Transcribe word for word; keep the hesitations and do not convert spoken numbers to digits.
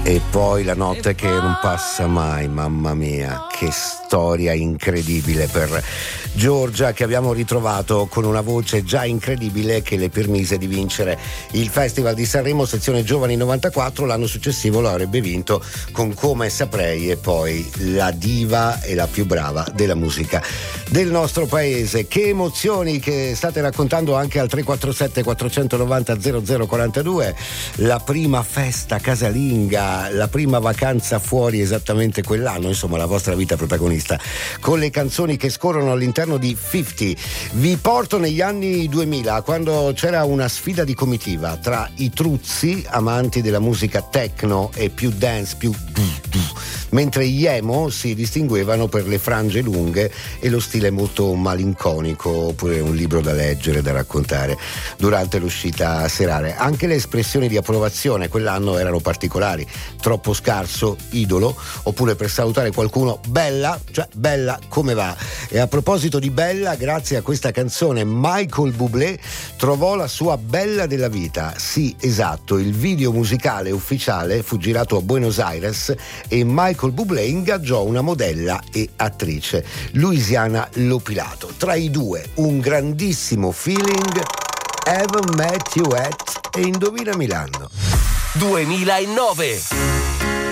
E poi la notte che non passa mai, mamma mia, che storia incredibile per Giorgia, che abbiamo ritrovato con una voce già incredibile che le permise di vincere il Festival di Sanremo sezione Giovani novantaquattro. L'anno successivo lo avrebbe vinto con Come Saprei, e poi la diva e la più brava della musica del nostro paese. Che emozioni che state raccontando anche al tre quattro sette quattrocentonovanta zero zero quarantadue, la prima festa casalinga, la prima vacanza fuori esattamente quell'anno, insomma la vostra vita protagonista con le canzoni che scorrono all'interno di cinquanta. Vi porto negli anni duemila, quando c'era una sfida di comitiva tra i truzzi, amanti della musica techno e più dance, più du du, mentre gli emo si distinguevano per le frange lunghe e lo stile molto malinconico, oppure un libro da leggere, da raccontare durante l'uscita serale. Anche le espressioni di approvazione quell'anno erano particolari: troppo scarso, idolo, oppure per salutare qualcuno, bella, cioè bella come va. E a proposito di bella, grazie a questa canzone Michael Bublé trovò la sua bella della vita. Sì, esatto, il video musicale ufficiale fu girato a Buenos Aires e Michael Bublé ingaggiò una modella e attrice, Louisiana Lopilato. Tra i due un grandissimo feeling, Haven't Met You Yet, e indovina Milano. duemilanove